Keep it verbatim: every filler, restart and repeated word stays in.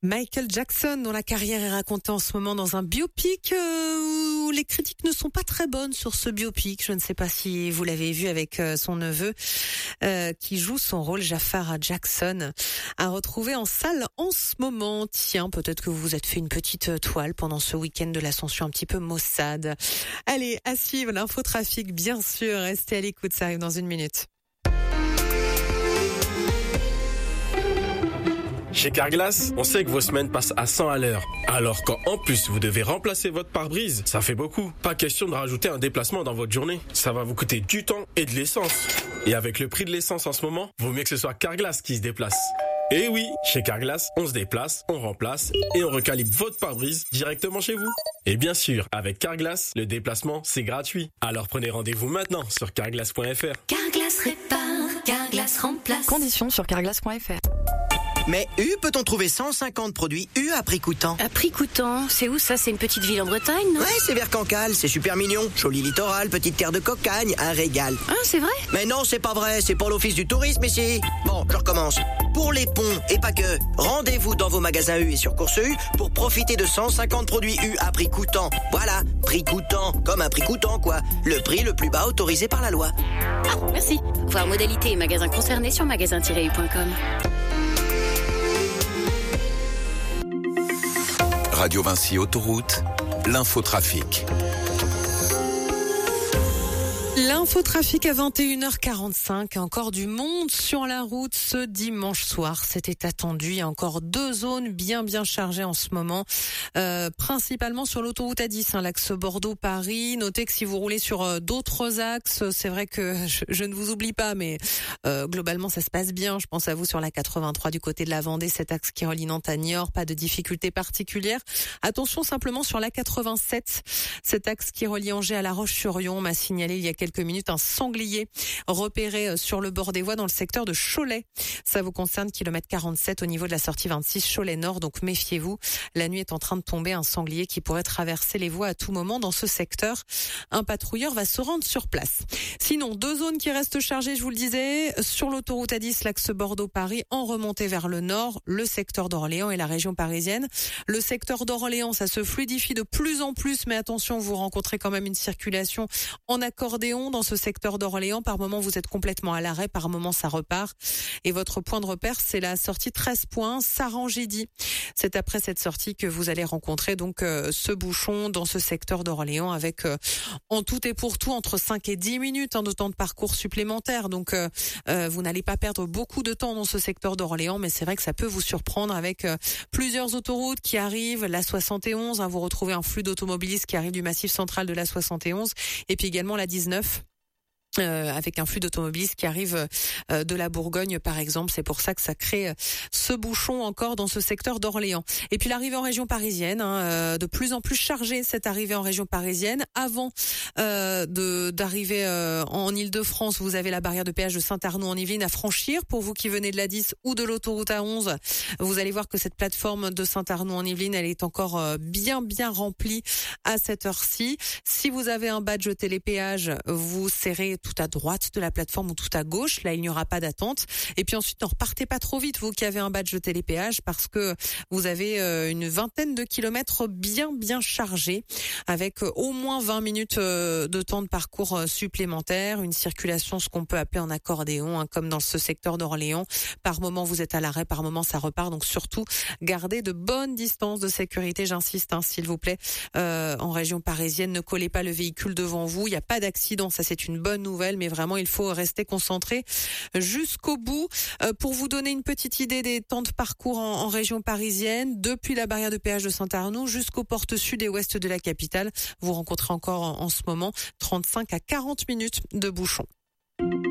Michael Jackson, dont la carrière est racontée en ce moment dans un biopic euh, où les critiques ne sont pas très bonnes sur ce biopic. Je ne sais pas si vous l'avez vu avec euh, son neveu euh, qui joue son rôle, Jafar Jackson, à retrouver en salle en ce moment. Tiens, peut-être que vous vous êtes fait une petite toile pendant ce week-end de l'Ascension un petit peu maussade. Allez, à suivre l'infotrafic, bien sûr. Restez à l'écoute, ça arrive dans une minute. Chez Carglass, on sait que vos semaines passent à cent à l'heure. Alors quand en plus vous devez remplacer votre pare-brise, ça fait beaucoup. Pas question de rajouter un déplacement dans votre journée. Ça va vous coûter du temps et de l'essence. Et avec le prix de l'essence en ce moment, vaut mieux que ce soit Carglass qui se déplace. Et oui, chez Carglass, on se déplace, on remplace et on recalibre votre pare-brise directement chez vous. Et bien sûr, avec Carglass, le déplacement, c'est gratuit. Alors prenez rendez-vous maintenant sur carglass point f r. Carglass répare, Carglass remplace. Conditions sur carglass point f r. Mais U, peut-on trouver cent cinquante produits U à prix coûtant? À prix coûtant, c'est où ça? C'est une petite ville en Bretagne, non? Ouais, c'est vers Cancale, c'est super mignon. Joli littoral, petite terre de cocagne, un régal. Ah, c'est vrai? Mais non, c'est pas vrai, c'est pour l'office du tourisme ici. Bon, je recommence. Pour les ponts, et pas que, rendez-vous dans vos magasins U et sur Course U pour profiter de cent cinquante produits U à prix coûtant. Voilà, prix coûtant, comme un prix coûtant quoi. Le prix le plus bas autorisé par la loi. Ah, merci. Voir modalité et magasins concernés sur magasin tiret u point com. Radio Vinci Autoroute, l'infotrafic. L'infotrafic à vingt et une heures quarante-cinq, encore du monde sur la route ce dimanche soir. C'était attendu, il y a encore deux zones bien bien chargées en ce moment, euh, principalement sur l'autoroute A dix, hein, l'axe Bordeaux-Paris. Notez que si vous roulez sur euh, d'autres axes, c'est vrai que je, je ne vous oublie pas, mais euh, globalement ça se passe bien. Je pense à vous sur la quatre-vingt-trois du côté de la Vendée, cet axe qui relie Nantes à Niort, pas de difficultés particulières. Attention simplement sur la quatre-vingt-sept, cet axe qui relie Angers à La Roche-sur-Yon, on m'a signalé il y a quelques minutes un sanglier repéré sur le bord des voies dans le secteur de Cholet. Ça vous concerne, kilomètre quarante-sept au niveau de la sortie vingt-six Cholet Nord, donc méfiez-vous. La nuit est en train de tomber, un sanglier qui pourrait traverser les voies à tout moment dans ce secteur. Un patrouilleur va se rendre sur place. Sinon, deux zones qui restent chargées, je vous le disais, sur l'autoroute A dix, l'axe Bordeaux-Paris, en remontée vers le nord, le secteur d'Orléans et la région parisienne. Le secteur d'Orléans, ça se fluidifie de plus en plus, mais attention, vous rencontrez quand même une circulation en accordéon dans ce secteur d'Orléans. Par moment, vous êtes complètement à l'arrêt, par moment, ça repart. Et votre point de repère, c'est la sortie treize points, Sarangédy. C'est après cette sortie que vous allez rencontrer donc euh, ce bouchon dans ce secteur d'Orléans avec euh, en tout et pour tout entre cinq et dix minutes hein, de temps de parcours supplémentaire. Donc euh, euh, vous n'allez pas perdre beaucoup de temps dans ce secteur d'Orléans, mais c'est vrai que ça peut vous surprendre avec euh, plusieurs autoroutes qui arrivent, la soixante et onze, hein, vous retrouvez un flux d'automobilistes qui arrive du massif central de la soixante et onze, et puis également la dix-neuf. Euh, avec un flux d'automobilistes qui arrive euh, de la Bourgogne par exemple. C'est pour ça que ça crée euh, ce bouchon encore dans ce secteur d'Orléans. Et puis l'arrivée en région parisienne, hein, euh, de plus en plus chargée cette arrivée en région parisienne. Avant euh, de d'arriver euh, en Île-de-France, vous avez la barrière de péage de Saint-Arnoux-en-Yvelines à franchir. Pour vous qui venez de la dix ou de l'autoroute A onze, vous allez voir que cette plateforme de Saint-Arnoux-en-Yvelines, elle est encore euh, bien bien remplie à cette heure-ci. Si vous avez un badge télépéage, vous serrez tout à droite de la plateforme ou tout à gauche. Là, il n'y aura pas d'attente. Et puis ensuite, ne repartez pas trop vite, vous qui avez un badge de télépéage, parce que vous avez euh, une vingtaine de kilomètres bien, bien chargés, avec euh, au moins vingt minutes euh, de temps de parcours euh, supplémentaire, une circulation, ce qu'on peut appeler en accordéon, hein, comme dans ce secteur d'Orléans. Par moment, vous êtes à l'arrêt, par moment, ça repart. Donc surtout, gardez de bonnes distances de sécurité, j'insiste, hein, s'il vous plaît. Euh, en région parisienne, ne collez pas le véhicule devant vous. Il n'y a pas d'accident, ça c'est une bonne nouvelle, mais vraiment il faut rester concentré jusqu'au bout. Euh, pour vous donner une petite idée des temps de parcours en, en région parisienne, depuis la barrière de péage de Saint-Arnoux jusqu'aux portes sud et ouest de la capitale, vous rencontrez encore en, en ce moment trente-cinq à quarante minutes de bouchons.